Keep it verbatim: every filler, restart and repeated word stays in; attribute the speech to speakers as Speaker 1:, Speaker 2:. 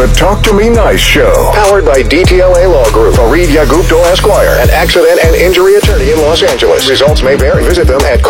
Speaker 1: The Talk to Me Nice Show. Powered by D T L A Law Group. Fareed Yagupto Esquire, an accident and injury attorney in Los Angeles. Results may vary. Visit them at